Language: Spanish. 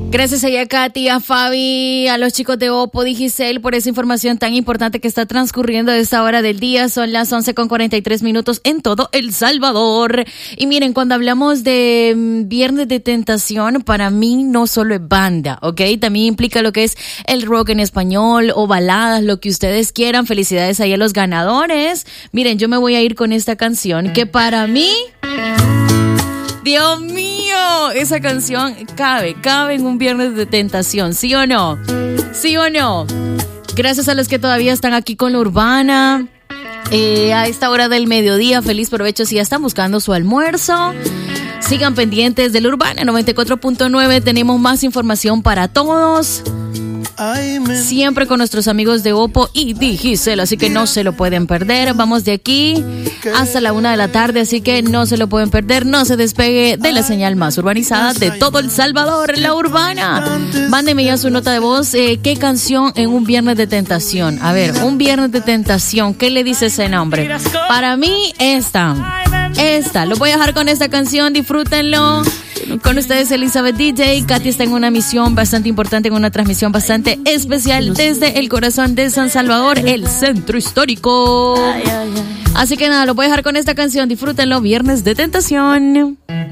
Gracias a Katy, a Fabi, a los chicos de Oppo, Digicel, por esa información tan importante que está transcurriendo a esta hora del día. Son las 11:43 en todo El Salvador. Y miren, cuando hablamos de Viernes de Tentación, para mí no solo es banda, ¿ok? También implica lo que es el rock en español o baladas, lo que ustedes quieran. Felicidades ahí a los ganadores. Miren, yo me voy a ir con esta canción que para mí... Dios mío, esa canción cabe en un Viernes de Tentación, ¿sí o no? ¿Sí o no? Gracias a los que todavía están aquí con la Urbana. A esta hora del mediodía, feliz provecho si ya están buscando su almuerzo. Sigan pendientes de la Urbana 94.9, tenemos más información para todos. Siempre con nuestros amigos de Oppo y Digicel, así que no se lo pueden perder. Vamos de aquí hasta la 1 de la tarde, así que no se lo pueden perder. No se despegue de la señal más urbanizada de todo El Salvador, la Urbana. Mándeme ya su nota de voz. ¿Qué canción en un Viernes de Tentación? A ver, un Viernes de Tentación, ¿qué le dice ese nombre? Para mí, esta. Lo voy a dejar con esta canción, disfrútenlo. Con ustedes Elizabeth DJ. Katy está en una misión bastante importante, en una transmisión bastante especial desde el corazón de San Salvador, el centro histórico. Así que nada, lo voy a dejar con esta canción, disfrútenlo, Viernes de Tentación.